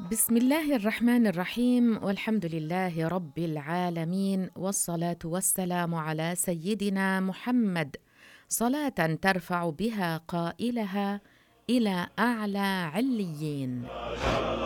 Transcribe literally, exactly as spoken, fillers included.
بسم الله الرحمن الرحيم والحمد لله رب العالمين والصلاة والسلام على سيدنا محمد صلاة ترفع بها قائلها إلى أعلى عليين.